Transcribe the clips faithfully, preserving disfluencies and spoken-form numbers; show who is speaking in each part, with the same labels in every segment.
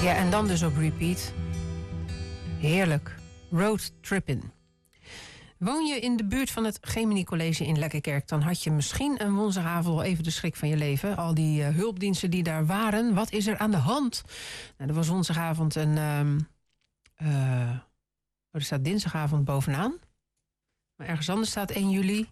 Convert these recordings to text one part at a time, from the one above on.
Speaker 1: Ja, en dan dus op repeat. Heerlijk. Road trippin'. Woon je in de buurt van het Gemini College in Lekkerkerk, dan had je misschien een woensdagavond wel even de schrik van je leven. Al die uh, hulpdiensten die daar waren, wat is er aan de hand? Nou, er was woensdagavond een... Um, uh, er staat dinsdagavond bovenaan. Maar ergens anders staat één juli.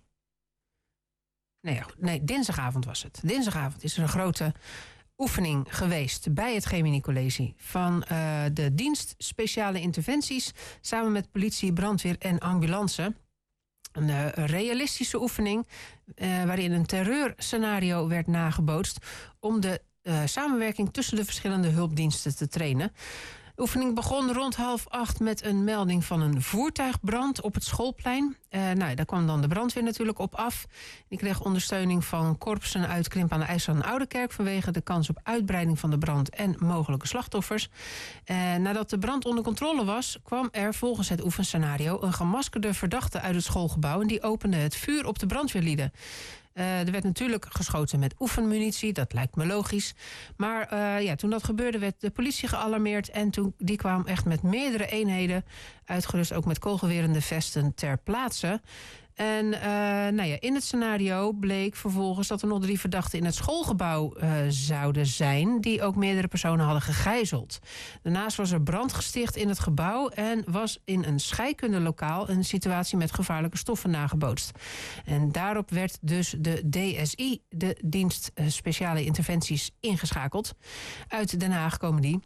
Speaker 1: Nee, nee, dinsdagavond was het. Dinsdagavond is er een grote oefening geweest bij het Gemini College van uh, de dienst speciale interventies samen met politie, brandweer en ambulance. Een uh, realistische oefening uh, waarin een terreurscenario werd nagebootst om de uh, samenwerking tussen de verschillende hulpdiensten te trainen. De oefening begon rond half acht met een melding van een voertuigbrand op het schoolplein. Uh, nou, daar kwam dan de brandweer natuurlijk op af. Die kreeg ondersteuning van korpsen uit Krimp aan de IJssel en Ouderkerk vanwege de kans op uitbreiding van de brand en mogelijke slachtoffers. Uh, nadat de brand onder controle was, kwam er volgens het oefenscenario een gemaskerde verdachte uit het schoolgebouw en die opende het vuur op de brandweerlieden. Uh, er werd natuurlijk geschoten met oefenmunitie, dat lijkt me logisch. Maar uh, ja, toen dat gebeurde werd de politie gealarmeerd en toen, die kwam echt met meerdere eenheden, uitgerust ook met kogelwerende vesten, ter plaatse. En uh, nou ja, in het scenario bleek vervolgens dat er nog drie verdachten in het schoolgebouw uh, zouden zijn, die ook meerdere personen hadden gegijzeld. Daarnaast was er brand gesticht in het gebouw en was in een scheikundelokaal een situatie met gevaarlijke stoffen nagebootst. En daarop werd dus de D S I, de dienst speciale interventies, ingeschakeld. Uit Den Haag komen die.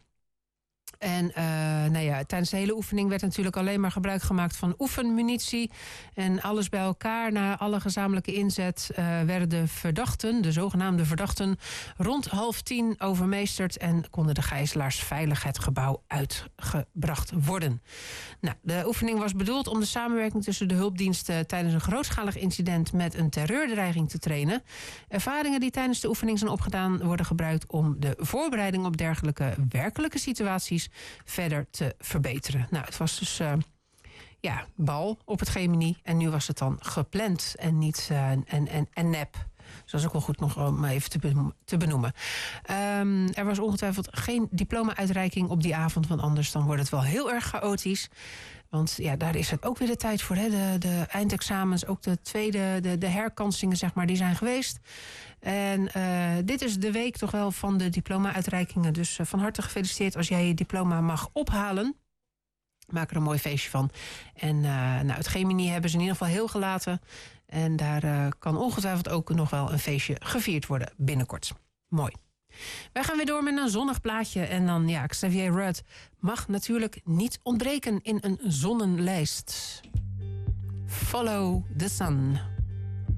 Speaker 1: En uh, nou ja, tijdens de hele oefening werd natuurlijk alleen maar gebruik gemaakt van oefenmunitie. En alles bij elkaar, na alle gezamenlijke inzet, uh, werden de verdachten, de zogenaamde verdachten, rond half tien overmeesterd en konden de gijzelaars veilig het gebouw uitgebracht worden. Nou, de oefening was bedoeld om de samenwerking tussen de hulpdiensten tijdens een grootschalig incident met een terreurdreiging te trainen. Ervaringen die tijdens de oefening zijn opgedaan worden gebruikt om de voorbereiding op dergelijke werkelijke situaties verder te verbeteren. Nou, het was dus uh, ja, bal op het Gemini en nu was het dan gepland en niet uh, en, en, en nep. Dus dat is ook wel goed nog om even te, benoemen, te benoemen. Um, er was ongetwijfeld geen diploma-uitreiking op die avond, want anders dan wordt het wel heel erg chaotisch. Want ja, daar is het ook weer de tijd voor. Hè? De, de eindexamens, ook de tweede, de, de herkansingen, zeg maar, die zijn geweest. En uh, dit is de week toch wel van de diploma-uitreikingen. Dus uh, van harte gefeliciteerd als jij je diploma mag ophalen. Maak er een mooi feestje van. En uh, nou, het Gemini hebben ze in ieder geval heel gelaten. En daar uh, kan ongetwijfeld ook nog wel een feestje gevierd worden binnenkort. Mooi. Wij gaan weer door met een zonnig plaatje. En dan, ja, Xavier Rudd mag natuurlijk niet ontbreken in een zonnenlijst. Follow the sun.